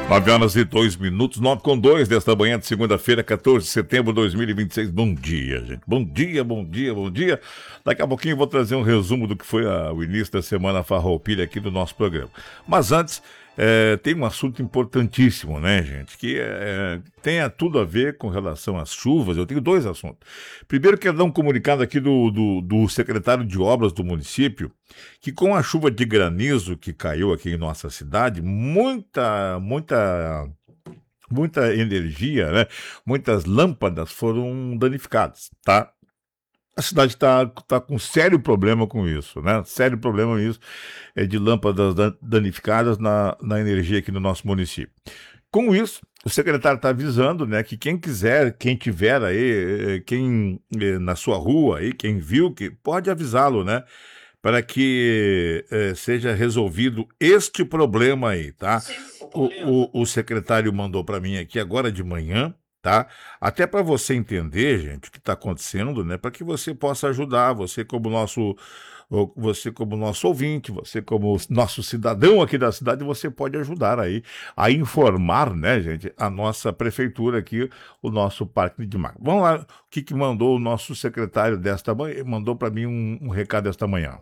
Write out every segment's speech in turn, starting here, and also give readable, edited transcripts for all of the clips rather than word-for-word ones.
9h02, 9h02 desta manhã de segunda-feira, 14 de setembro de 2026. Bom dia, gente. Bom dia, bom dia, bom dia. Daqui a pouquinho eu vou trazer um resumo do que foi o início da semana farroupilha aqui do nosso programa. Mas antes, tem um assunto importantíssimo, né, gente? Que tem tudo a ver com relação às chuvas. Eu tenho dois assuntos. Primeiro, quero dar um comunicado aqui do secretário de obras do município, que com a chuva de granizo que caiu aqui em nossa cidade, muita energia, né? Muitas lâmpadas foram danificadas, tá? A cidade está com sério problema com isso, né? Sério problema isso de lâmpadas danificadas na energia aqui no nosso município. Com isso, o secretário está avisando, né, que quem quiser, quem tiver aí, quem na sua rua aí, quem viu, que pode avisá-lo, né? Para que seja resolvido este problema aí, tá? O secretário mandou para mim aqui agora de manhã, tá? Até para você entender, gente, o que está acontecendo, né? Para que você possa ajudar, você como nosso ouvinte, você como nosso cidadão aqui da cidade, você pode ajudar aí a informar, né, gente, a nossa prefeitura aqui, o nosso Parque de Máquinas. Vamos lá, o que mandou o nosso secretário desta manhã, mandou para mim um recado desta manhã.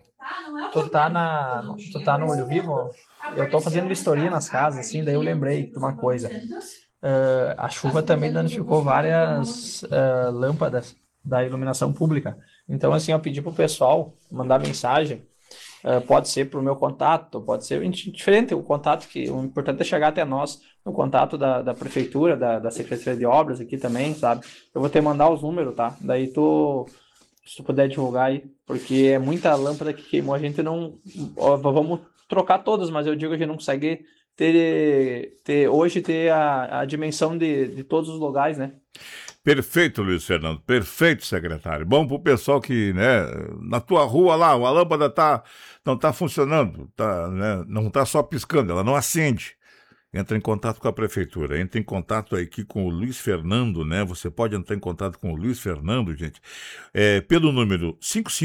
Tu tá no Olho Vivo? Eu tô fazendo vistoria nas casas, assim, daí eu lembrei de uma coisa. A chuva também danificou várias lâmpadas da iluminação pública. Então, assim, eu pedi pro pessoal mandar mensagem. Pode ser pro meu contato, pode ser diferente o contato, que o importante é chegar até nós, no contato da prefeitura, da Secretaria de Obras aqui também, sabe? Eu vou te mandar os números, tá? Daí se tu puder divulgar aí, porque é muita lâmpada que queimou, a gente não... vamos trocar todas, mas eu digo que a gente não consegue hoje ter a dimensão de todos os lugares, né? Perfeito, Luiz Fernando. Perfeito, secretário. Bom pro pessoal que, né, na tua rua lá, a lâmpada não tá funcionando, né, não tá só piscando, ela não acende. Entra em contato com a prefeitura, entra em contato aqui com o Luiz Fernando, né? Você pode entrar em contato com o Luiz Fernando, gente, pelo número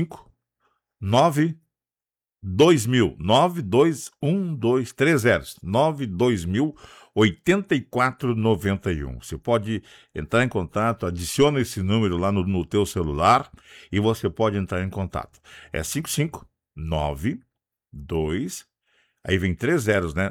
5592000, 92123092000, 8491. Você pode entrar em contato, adiciona esse número lá no teu celular e você pode entrar em contato. É 5592000, aí vem 3 zeros, né?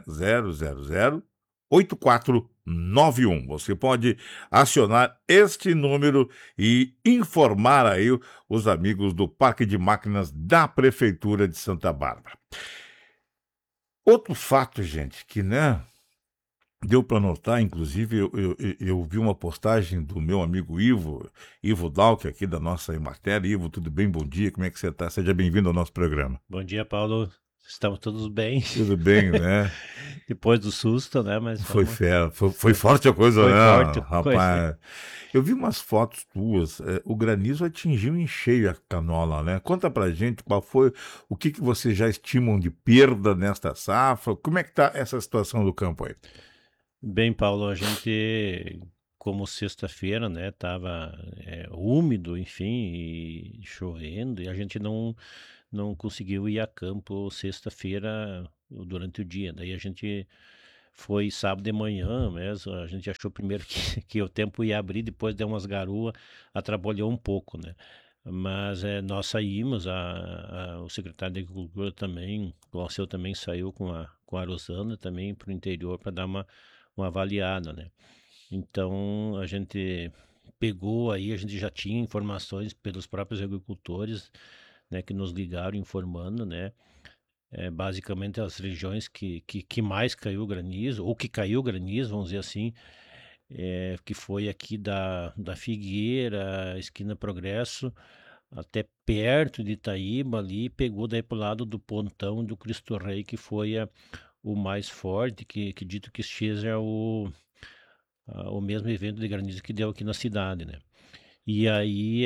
0008491. Você pode acionar este número e informar aí os amigos do Parque de Máquinas da Prefeitura de Santa Bárbara. Outro fato, gente, que, né, deu para notar, inclusive, eu vi uma postagem do meu amigo Ivo Dalk, aqui da nossa Emater. Ivo, tudo bem? Bom dia, como é que você está? Seja bem-vindo ao nosso programa. Bom dia, Paulo. Estamos todos bem. Tudo bem, né? Depois do susto, né? Mas foi forte a coisa, foi né? Forte, rapaz. Eu vi umas fotos tuas. O granizo atingiu em cheio a canola, né? Conta pra gente o que vocês já estimam de perda nesta safra. Como é que tá essa situação do campo aí? Bem, Paulo, a gente, como sexta-feira, né? Tava úmido, enfim, e chovendo, e a gente não conseguiu ir a campo sexta-feira durante o dia. Daí a gente foi sábado de manhã mesmo, a gente achou primeiro que o tempo ia abrir, depois deu umas garoas, atrapalhou um pouco, né? Mas nós saímos, o secretário de Agricultura também, o Alceu também saiu com a Rosana também para o interior para dar uma avaliada, né? Então a gente pegou aí, a gente já tinha informações pelos próprios agricultores, né, que nos ligaram informando, né, basicamente as regiões que mais caiu granizo, ou que caiu granizo, vamos dizer assim, que foi aqui da Figueira, esquina Progresso, até perto de Itaíba ali, pegou daí pro lado do Pontão do Cristo Rei, que foi o mais forte, que dito que seja o mesmo evento de granizo que deu aqui na cidade, né. E aí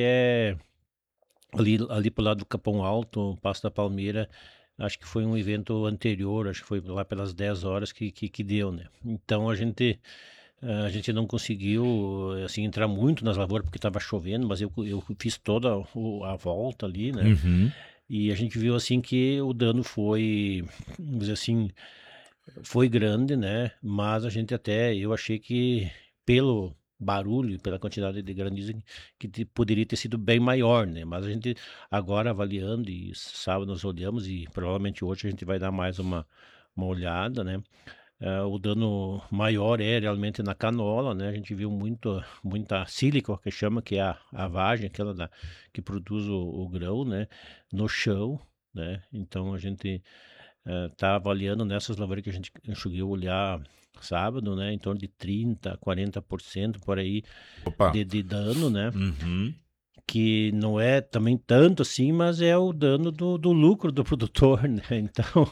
ali pro lado do Capão Alto, Passo da Palmeira, acho que foi um evento anterior, acho que foi lá pelas 10 horas que deu, né. Então a gente não conseguiu, assim, entrar muito nas lavouras porque estava chovendo, mas eu fiz toda a volta ali, né. Uhum. E a gente viu, assim, que o dano foi, vamos dizer assim, foi grande, né? Mas a gente eu achei que pelo barulho, pela quantidade de granizo, que poderia ter sido bem maior, né? Mas a gente agora avaliando, e sábado nós olhamos, e provavelmente hoje a gente vai dar mais uma olhada, né? O dano maior é realmente na canola, né? A gente viu muita sílica, que chama, que é a vagem, aquela que produz o grão, né? No chão, né? Então a gente está avaliando nessas lavouras que a gente conseguiu olhar sábado, né? Em torno de 30, 40% por aí Opa. de dano, né? Uhum. Que não é também tanto assim, mas é o dano do lucro do produtor, né? Então,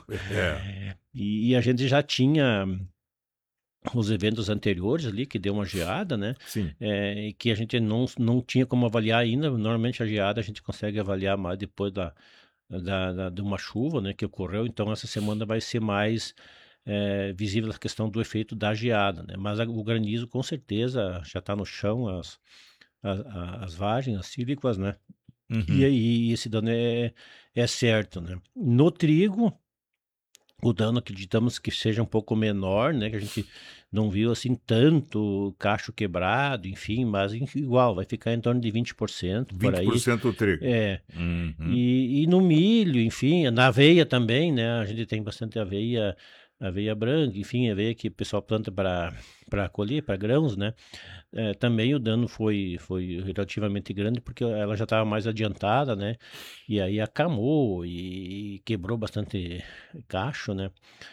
e a gente já tinha os eventos anteriores ali, que deu uma geada, né? Sim. E que a gente não tinha como avaliar ainda. Normalmente a geada a gente consegue avaliar mais depois de uma chuva, né, que ocorreu. Então essa semana vai ser mais visível a questão do efeito da geada, né? Mas o granizo com certeza já está no chão, as vagens, as sílicas, né? E Uhum. aí esse dano é certo, né? No trigo, o dano acreditamos que seja um pouco menor, né? Que a gente não viu assim tanto cacho quebrado, enfim, mas igual, vai ficar em torno de 20% por aí. 20% do trigo. É. Uhum. E no milho, enfim, na aveia também, né? A gente tem bastante aveia branca, enfim, aveia que o pessoal planta para colher, para grãos, né? Também o dano foi relativamente grande porque ela já estava mais adiantada, né? E aí acamou e quebrou bastante cacho, né?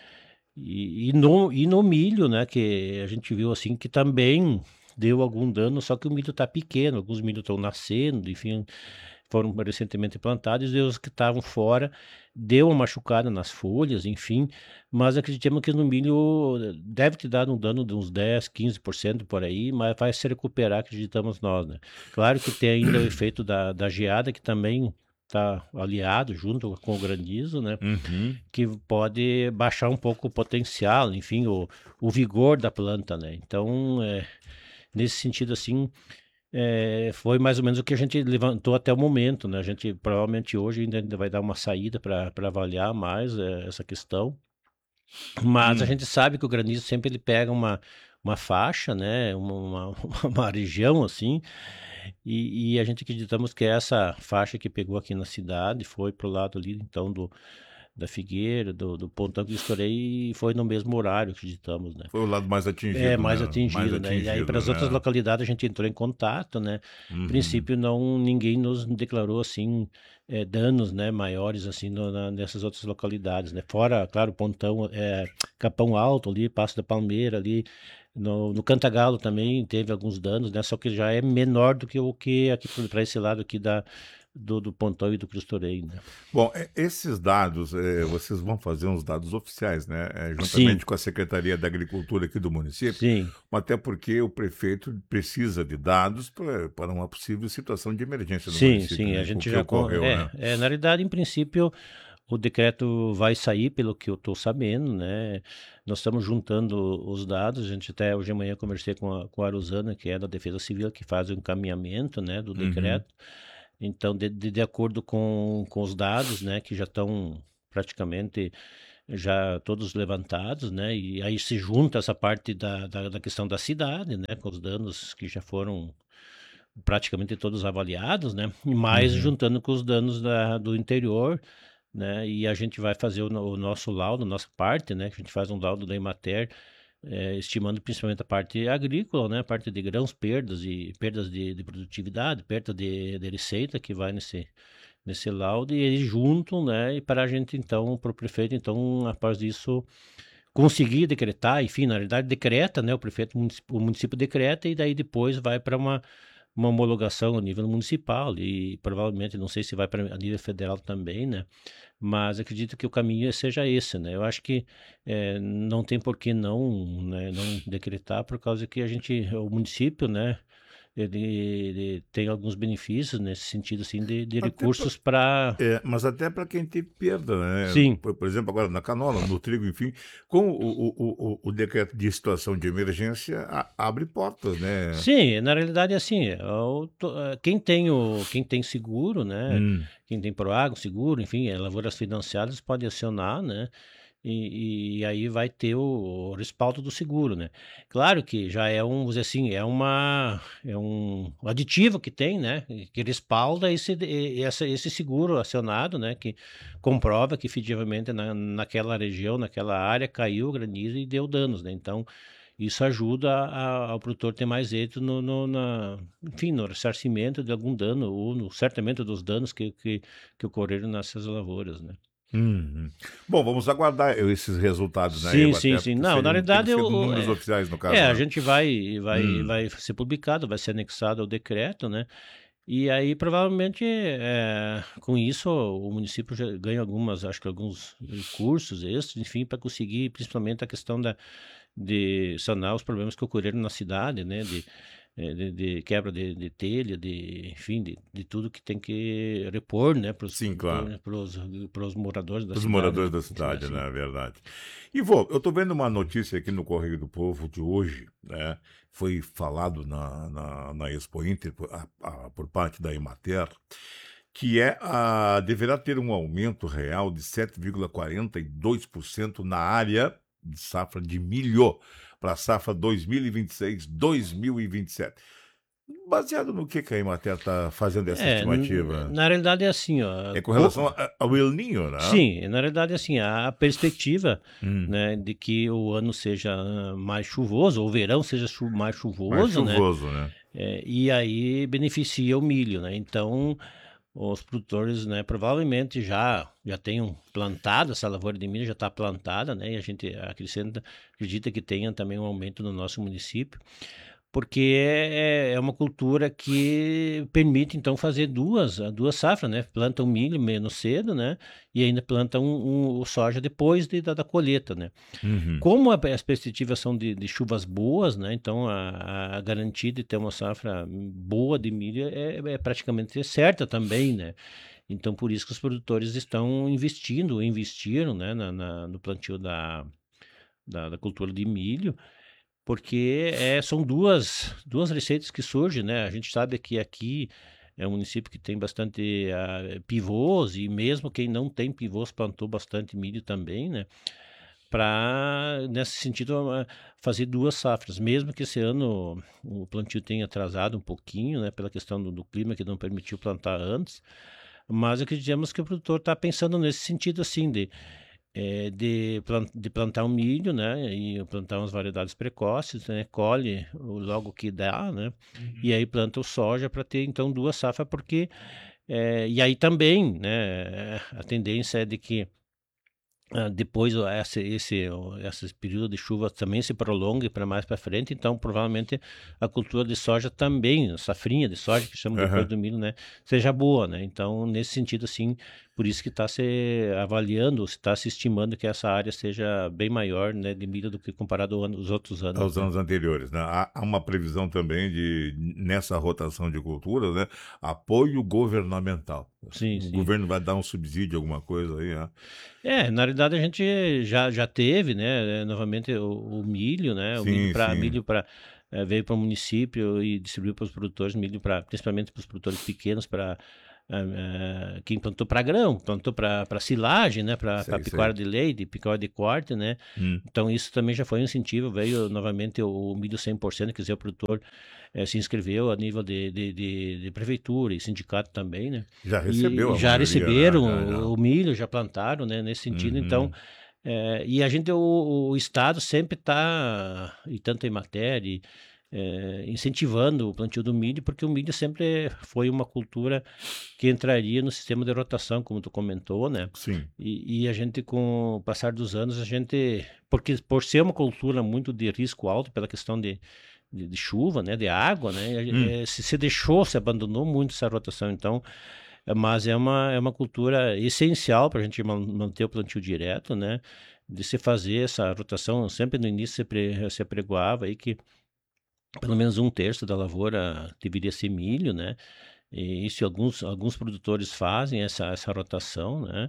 E no milho, né? Que a gente viu assim que também deu algum dano, só que o milho está pequeno, alguns milho estão nascendo, enfim, foram recentemente plantados e os que estavam fora deu uma machucada nas folhas, enfim, mas acreditamos que no milho deve ter dado um dano de uns 10, 15% por aí, mas vai se recuperar, acreditamos nós, né? Claro que tem ainda o efeito da geada, que também está aliado junto com o granizo, né? Uhum. Que pode baixar um pouco o potencial, enfim, o vigor da planta, né? Então, nesse sentido, assim, foi mais ou menos o que a gente levantou até o momento, né? A gente provavelmente hoje ainda vai dar uma saída para avaliar mais essa questão, mas a gente sabe que o granizo sempre ele pega uma faixa, né? Uma região assim, e a gente acreditamos que essa faixa que pegou aqui na cidade foi pro lado ali, então, da Figueira, do Pontão que eu estourei, e foi no mesmo horário, acreditamos, né? Foi o lado mais atingido, Mais né? Mais atingido, né? E aí para atingido, as outras né? localidades a gente entrou em contato, né? A Uhum. princípio ninguém nos declarou assim danos, né, maiores assim nessas outras localidades, né? Fora, claro, Pontão, Capão Alto ali, Passo da Palmeira ali, no Cantagalo também teve alguns danos, né? Só que já é menor do que o que aqui para esse lado aqui do Pontão e do Cristo Rei, né? Bom, esses dados, vocês vão fazer uns dados oficiais, né? Sim, Juntamente com a Secretaria da Agricultura aqui do município, sim. até porque o prefeito precisa de dados para uma possível situação de emergência no Sim, município, sim, a né? Com o gente que já. ocorreu, né? Na realidade, em princípio, o decreto vai sair, pelo que eu estou sabendo, né? Nós estamos juntando os dados. A gente até hoje de manhã conversei com a Rosana, que é da Defesa Civil, que faz o encaminhamento, né, do Uhum. decreto. Então, de acordo com os dados, né, que já estão praticamente já todos levantados, né? E aí se junta essa parte da questão da cidade, né? Com os danos que já foram praticamente todos avaliados, né? E mais Uhum. juntando com os danos do interior, né? E a gente vai fazer o nosso laudo, nossa parte, né? Que a gente faz um laudo da Emater, estimando principalmente a parte agrícola, né? A parte de grãos, perdas de produtividade, perda de receita que vai nesse laudo, e eles juntam, né? E para a gente, então, para o prefeito, então, após isso, conseguir decretar, enfim, na realidade, decreta, né? O município decreta, e daí depois vai para uma homologação a nível municipal, e provavelmente, não sei se vai para a nível federal também, né? Mas acredito que o caminho seja esse, né? Eu acho que não tem por que não, né, não decretar, por causa que o município, né? Ele tem alguns benefícios nesse sentido, assim, de Até pra- recursos para. Mas até para quem teve perda, né? Sim, Por exemplo, agora na canola, no trigo, enfim, com o decreto de situação de emergência abre portas, né? sim, na realidade é assim, quem tem seguro, né, Hum. quem tem Proagro, seguro, enfim, lavouras financiadas pode acionar, né, e aí vai ter o respaldo do seguro, né? Claro que já é vamos dizer assim, é um aditivo que tem, né? Que respalda esse seguro acionado, né? Que comprova que efetivamente naquela região, naquela área caiu granizo e deu danos, né? Então isso ajuda ao produtor ter mais êxito enfim, no ressarcimento de algum dano ou no certamento dos danos que ocorreram nessas lavouras, né? Uhum. Bom, vamos aguardar esses resultados, né, Sim, sim, Emater, sim. porque Não, na tem que realidade, ser números oficiais no caso, a né? gente vai, Hum. vai ser publicado, vai ser anexado ao decreto, né? E aí, provavelmente, com isso, o município já ganha acho que alguns recursos extras, enfim, para conseguir, principalmente, a questão de sanar os problemas que ocorreram na cidade, né? De quebra de telha, enfim, de tudo que tem que repor, né? Para Sim, claro. os moradores da Os cidade, moradores né? da Vamos dizer cidade, assim. né? É verdade. Ivo, eu tô vendo uma notícia aqui no Correio do Povo de hoje, né? Foi falado na Expo Inter por parte da Emater, que deverá ter um aumento real de 7,42% na área de safra de milho para a safra 2026-2027. Baseado no que a Emater está fazendo essa estimativa? Na realidade é assim, ó. É com relação ao El Niño, né? Sim, na realidade é assim, a perspectiva, Hum, né, de que o ano seja mais chuvoso, ou o verão seja mais mais chuvoso, né? chuvoso, né? E aí beneficia o milho, né? Então, os produtores, né, provavelmente já tenham plantado essa lavoura de milho, já está plantada, né? E a gente acredita que tenha também um aumento no nosso município, porque é uma cultura que permite, então, fazer duas safras, né? Planta o milho menos cedo, né? E ainda planta o soja depois da colheita, né? Uhum. Como as perspectivas são de chuvas boas, né? Então a garantia de ter uma safra boa de milho é praticamente certa também, né? Então por isso que os produtores estão investiram, né? No plantio da cultura de milho, porque são duas receitas que surgem, né? A gente sabe que aqui é um município que tem bastante pivôs, e mesmo quem não tem pivôs plantou bastante milho também, né? Para, nesse sentido, fazer duas safras, mesmo que esse ano o plantio tenha atrasado um pouquinho, né, pela questão do clima que não permitiu plantar antes, mas acreditamos que o produtor está pensando nesse sentido, assim, de plantar um milho, né, e plantar umas variedades precoces, né, colhe logo que dá, né, e aí planta o soja para ter, então, duas safras, porque, e aí também, né, a tendência é de que depois esse período de chuva também se prolongue para mais para frente, então provavelmente a cultura de soja também, a safrinha de soja que chama depois Aham. do milho, né, seja boa, né? Então nesse sentido assim, por isso que está se avaliando, está se estimando que essa área seja bem maior, né, de milho do que comparado aos outros anos, Aos né? anos anteriores, né? Há uma previsão também nessa rotação de culturas, né? Apoio governamental. Sim, O sim. governo vai dar um subsídio, alguma coisa aí, né? Na realidade a gente já teve, né, novamente o milho, né, o Sim, sim. milho para veio para o município e distribuiu para os produtores milho para principalmente para os produtores pequenos para quem plantou para grão, plantou para silagem, né, para Sei, pecuária sei. de leite, pecuária de corte, né. Hum. Então isso também já foi um incentivo, veio novamente o milho 100%, quer dizer, o produtor se inscreveu a nível de prefeitura e sindicato também, né? Já recebeu E a já maioria, né? receberam Já. o milho, já plantaram, né? Nesse sentido, então, Uhum. e a gente, o Estado sempre está, e tanto em matéria, incentivando o plantio do milho, porque o milho sempre foi uma cultura que entraria no sistema de rotação, como tu comentou, né? Sim. E a gente, com o passar dos anos, porque por ser uma cultura muito de risco alto pela questão de chuva, né, de água, Hum. né, se abandonou muito essa rotação, então, mas é uma cultura essencial para a gente manter o plantio direto, né, de se fazer essa rotação. Sempre no início se apregoava aí que pelo menos um terço da lavoura deveria ser milho, né, e isso alguns produtores fazem essa rotação, né,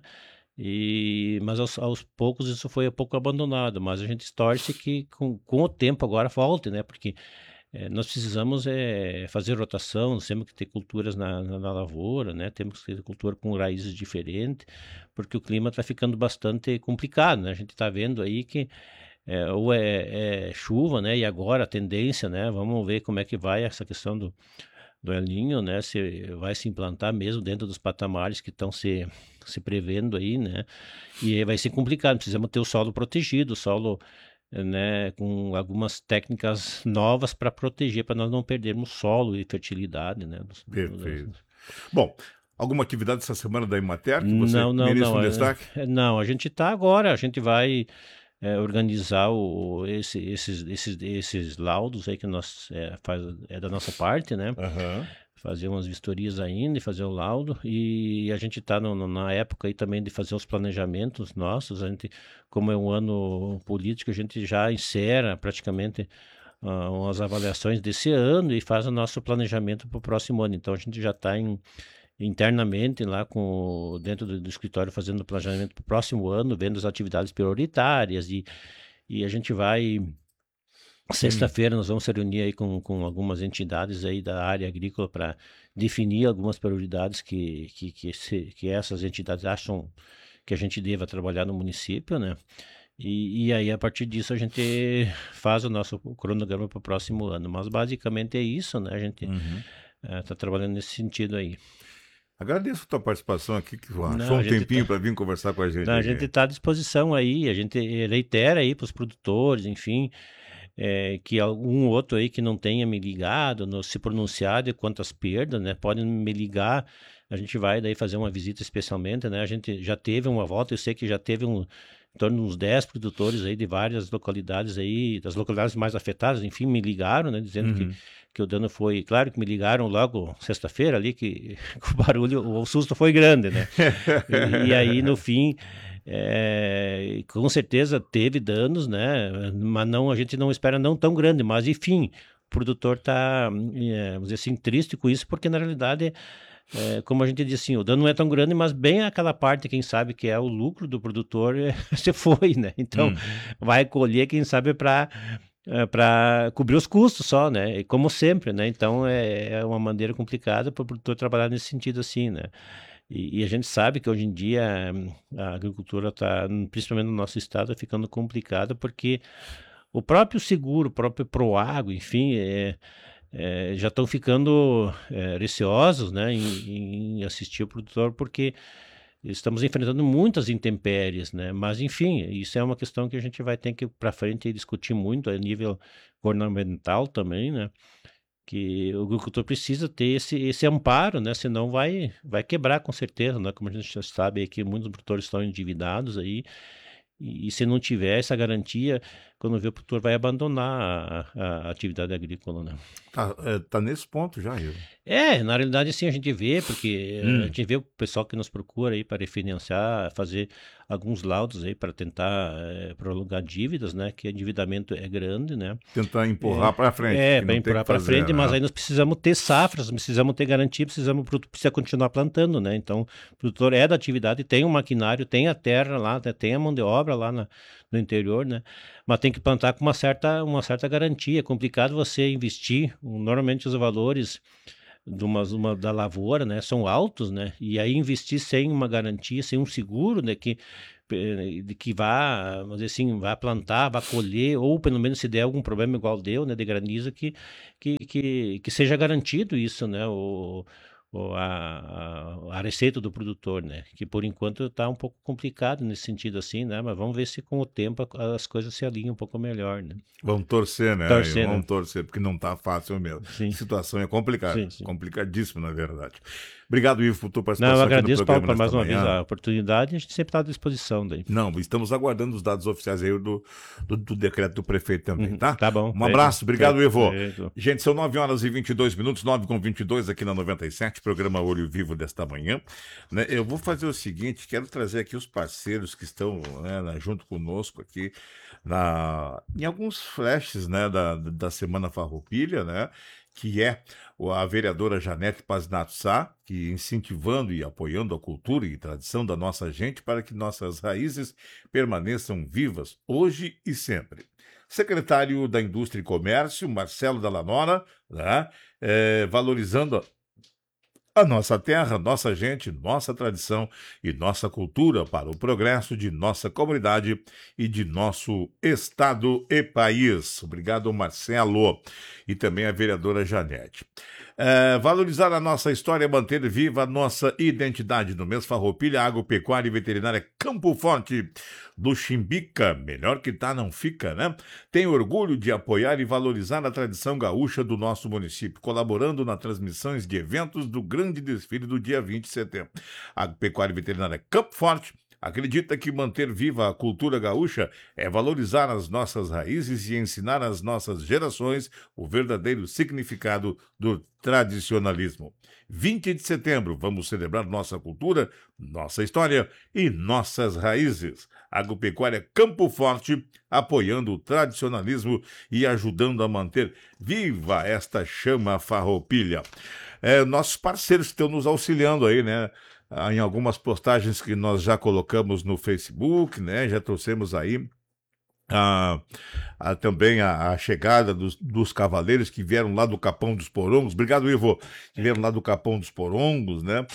mas aos poucos isso foi um pouco abandonado, mas a gente torce que com o tempo agora volte, né, porque Nós precisamos fazer rotação, nós temos que ter culturas na lavoura, né? Temos que ter cultura com raízes diferentes, porque o clima está ficando bastante complicado, né? A gente está vendo aí que ou é chuva, né? E agora a tendência, né? Vamos ver como é que vai essa questão do El Niño, né? Se vai se implantar mesmo dentro dos patamares que estão se prevendo aí, né? E vai ser complicado, precisamos ter o solo protegido, o solo, né, com algumas técnicas novas para proteger, para nós não perdermos solo e fertilidade, né? Perfeito. Bom, alguma atividade essa semana da Emater que você Não, merece um destaque? não, a gente está agora, a gente vai organizar esses laudos aí que nós faz da nossa parte, né? Aham. Fazer umas vistorias ainda e fazer o laudo, e a gente está na época aí também de fazer os planejamentos nossos. A gente, como é um ano político, a gente já insere praticamente umas avaliações desse ano e faz o nosso planejamento para o próximo ano. Então a gente já está internamente lá dentro do escritório fazendo o planejamento para o próximo ano, vendo as atividades prioritárias, e a gente vai... Sexta-feira nós vamos se reunir aí com algumas entidades aí da área agrícola para definir algumas prioridades que essas entidades acham que a gente deva trabalhar no município, né? E aí, a partir disso, a gente faz o nosso cronograma para o próximo ano. Mas, basicamente, é isso, né? A gente está trabalhando nesse sentido aí. Agradeço a tua participação aqui, que Não, achou a um gente tempinho para vir conversar com a gente. A aqui. gente está à disposição aí, a gente reitera aí para os produtores, enfim, que algum outro aí que não tenha me ligado, se pronunciado quanto às perdas, né? Podem me ligar, a gente vai daí fazer uma visita especialmente, né? A gente já teve uma volta, eu sei que já teve em torno de uns 10 produtores aí de várias localidades aí, das localidades mais afetadas, enfim, me ligaram, né? Dizendo que o dano foi... Claro que me ligaram logo sexta-feira ali, que o barulho, o susto foi grande, né? E aí, no fim... com certeza teve danos, né? Mas a gente não espera não tão grande, mas enfim, o produtor está, vamos dizer assim, triste com isso, porque na realidade, como a gente disse assim, o dano não é tão grande, mas bem aquela parte, quem sabe, que é o lucro do produtor, você foi, né? Então, vai colher, quem sabe, para cobrir os custos só, né? E como sempre, né? Então, é uma maneira complicada para o produtor trabalhar nesse sentido assim, né? E a gente sabe que hoje em dia a agricultura está, principalmente no nosso estado, ficando complicada, porque o próprio seguro, o próprio Proagro, enfim, já estão ficando receosos, né, em assistir o produtor, porque estamos enfrentando muitas intempéries, né? Mas, enfim, isso é uma questão que a gente vai ter que ir para frente e discutir muito a nível governamental também, né? Que o agricultor precisa ter esse amparo, né? Senão vai quebrar com certeza, né? Como a gente já sabe aí que muitos produtores estão endividados aí, e se não tiver essa garantia, quando vê o produtor vai abandonar a atividade agrícola, né? Tá nesse ponto já, Ivo. Na realidade, sim, a gente vê, porque a gente vê o pessoal que nos procura aí para refinanciar, fazer alguns laudos aí para tentar prolongar dívidas, né? Que o endividamento é grande, né? Tentar empurrar para frente. Para empurrar para frente, mas aí nós precisamos ter safras, precisamos ter garantia, o produtor precisa continuar plantando, né? Então, o produtor é da atividade, tem um maquinário, tem a terra lá, tem a mão de obra lá no interior, né? Mas tem que plantar com uma certa garantia. É complicado você investir, normalmente os valores da lavoura, né, são altos, né? E aí investir sem uma garantia, sem um seguro, né, que vá, vamos dizer assim, vá plantar, vá colher, ou pelo menos se der algum problema igual deu, né, de granizo, que seja garantido isso, né, a receita do produtor, né, que por enquanto está um pouco complicado nesse sentido assim, né, mas vamos ver se com o tempo as coisas se alinham um pouco melhor, né. Vamos torcer, né? Vamos torcer, porque não está fácil mesmo. Sim. A situação é complicada, Sim. complicadíssima, na verdade. Obrigado, Ivo, por tua participação. Não, eu agradeço, Paulo, por mais uma manhã. vez a oportunidade, a gente sempre está à disposição daí. Não, estamos aguardando os dados oficiais aí do decreto do prefeito também, tá? Tá bom. Um abraço, obrigado, Ivo. Feito. Gente, são 9h22, 9h22 aqui na 97, programa Olho Vivo desta manhã. Né, eu vou fazer o seguinte, quero trazer aqui os parceiros que estão, né, junto conosco aqui em alguns flashes, né, da Semana Farroupilha, né? Que é a vereadora Janete Pazinato Sá, que incentivando e apoiando a cultura e tradição da nossa gente para que nossas raízes permaneçam vivas hoje e sempre. secretário da Indústria e Comércio, Marcelo Dallanora, né? Valorizando a nossa terra, nossa gente, nossa tradição e nossa cultura para o progresso de nossa comunidade e de nosso estado e país. Obrigado, Marcelo. E também a vereadora Janete. Valorizar a nossa história, manter viva a nossa identidade. No mês Farroupilha, Agropecuária e Veterinária Campo Forte do Chimbica, melhor que tá, não fica, né? Tem orgulho de apoiar e valorizar a tradição gaúcha do nosso município, colaborando nas transmissões de eventos do grande desfile do dia 20 de setembro. Agropecuária e Veterinária Campo Forte acredita que manter viva a cultura gaúcha é valorizar as nossas raízes e ensinar às nossas gerações o verdadeiro significado do tradicionalismo. 20 de setembro, vamos celebrar nossa cultura, nossa história e nossas raízes. Agropecuária Campo Forte, apoiando o tradicionalismo e ajudando a manter viva esta chama farroupilha. Nossos parceiros estão nos auxiliando aí, né? Em algumas postagens que nós já colocamos no Facebook, né? Já trouxemos aí também a chegada dos cavaleiros que vieram lá do Capão dos Porongos. Obrigado, Ivo, que vieram lá do Capão dos Porongos, né?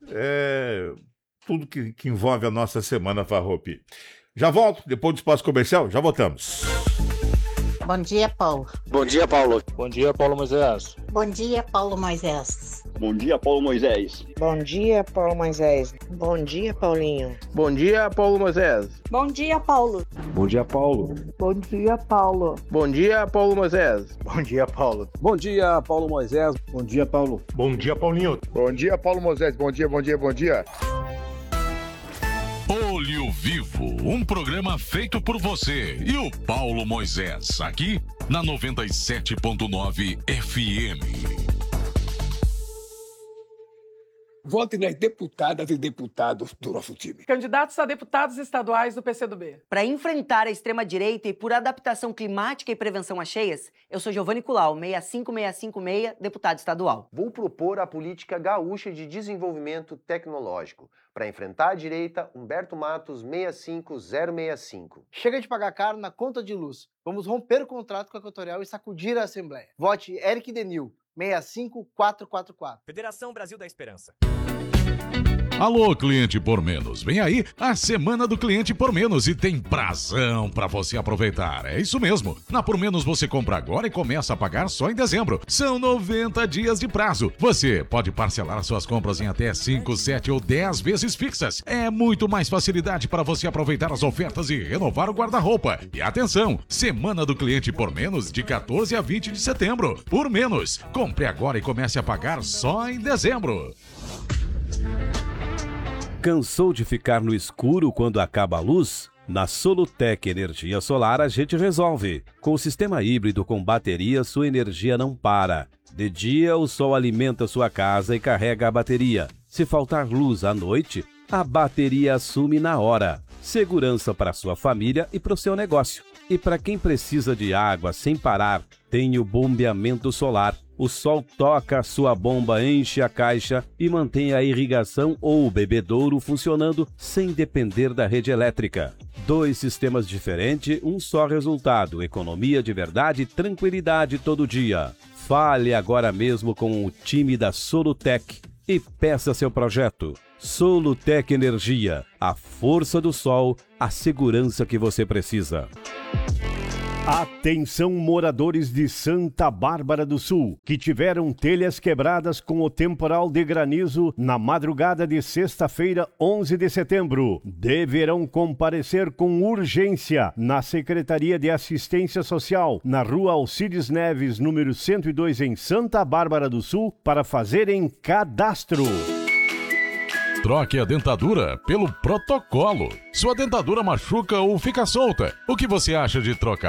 Tudo que envolve a nossa Semana Farroupilha. Já volto, depois do espaço comercial, já voltamos. Bom dia, Paulo. Bom dia, Paulo. Bom dia, Paulo Moisés. Bom dia, Paulo Moisés. Bom dia, Paulo Moisés. Bom dia, Paulo Moisés. Bom dia, Paulinho. Bom dia, Paulo Moisés. Bom dia, Paulo. Bom dia, Paulo. Bom dia, Paulo. Bom dia, Paulo Moisés. Bom dia, Paulo. Bom dia, Paulo Moisés. Bom dia, Paulo. Bom dia, Paulinho. Bom dia, Paulo Moisés. Bom dia, bom dia, bom dia. Olho Vivo, um programa feito por você e o Paulo Moisés, aqui na 97.9 FM. Vote nas deputadas e deputados do nosso time. Candidatos a deputados estaduais do PCdoB. Para enfrentar a extrema-direita e por adaptação climática e prevenção a cheias, eu sou Giovanni Culau, 65656, deputado estadual. Vou propor a política gaúcha de desenvolvimento tecnológico. Para enfrentar a direita, Humberto Matos, 65065. Chega de pagar caro na conta de luz. Vamos romper o contrato com a Equatorial e sacudir a Assembleia. Vote Eric Denil, 65444. Federação Brasil da Esperança. Alô, cliente por menos. Vem aí a Semana do Cliente por Menos e tem prazão pra você aproveitar. É isso mesmo. Na Por Menos você compra agora e começa a pagar só em dezembro. São 90 dias de prazo. Você pode parcelar suas compras em até 5, 7 ou 10 vezes fixas. É muito mais facilidade para você aproveitar as ofertas e renovar o guarda-roupa. E atenção, Semana do Cliente por Menos de 14 a 20 de setembro. Por menos. Compre agora e comece a pagar só em dezembro. Cansou de ficar no escuro quando acaba a luz? Na Solutec Energia Solar a gente resolve. Com o sistema híbrido com bateria, sua energia não para. De dia, o sol alimenta sua casa e carrega a bateria. Se faltar luz à noite, a bateria assume na hora. Segurança para sua família e para o seu negócio. E para quem precisa de água sem parar, tem o bombeamento solar. O sol toca a sua bomba, enche a caixa e mantém a irrigação ou o bebedouro funcionando sem depender da rede elétrica. 2 sistemas diferentes, um só resultado, economia de verdade e tranquilidade todo dia. Fale agora mesmo com o time da Solutec e peça seu projeto. Solutec Energia, a força do sol, a segurança que você precisa. Atenção, moradores de Santa Bárbara do Sul, que tiveram telhas quebradas com o temporal de granizo na madrugada de sexta-feira, 11 de setembro. Deverão comparecer com urgência na Secretaria de Assistência Social, na Rua Alcides Neves, número 102, em Santa Bárbara do Sul, para fazerem cadastro. Troque a dentadura pelo protocolo. Sua dentadura machuca ou fica solta. O que você acha de trocar